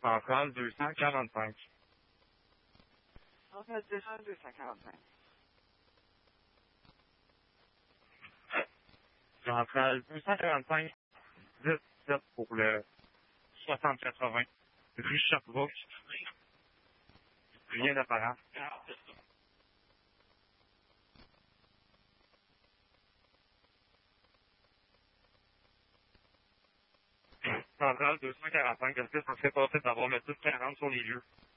Centrale 245. Centrale 245. Centrale 245, 17 pour le 6080, rue Sherbrooke. Rien d'apparent. Centrale 245, est-ce que ça serait possible d'avoir le 1040 sur les lieux?